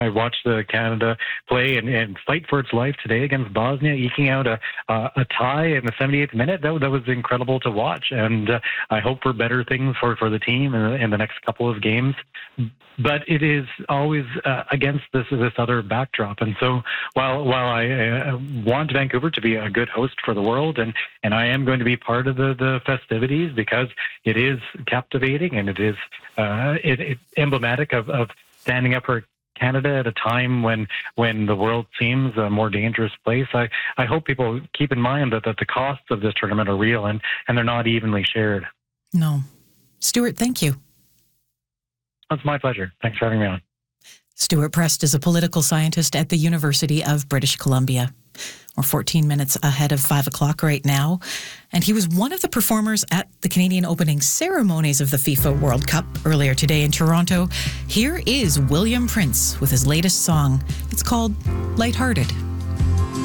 I watched Canada play and fight for its life today against Bosnia, eking out a tie in the 78th minute. That was incredible to watch, and I hope for better things for the team in the next couple of games. But it is always against this other backdrop, and so while I want Vancouver to be a good host for the world, and I am going to be part of the festivities because it is captivating and it is it's emblematic of standing up for Canada at a time when the world seems a more dangerous place. I hope people keep in mind that the costs of this tournament are real and they're not evenly shared. No. Stuart, thank you. It's my pleasure. Thanks for having me on. Stuart Prest is a political scientist at the University of British Columbia. We're 14 minutes ahead of 5 o'clock right now. And he was one of the performers at the Canadian opening ceremonies of the FIFA World Cup earlier today in Toronto. Here is William Prince with his latest song. It's called Lighthearted.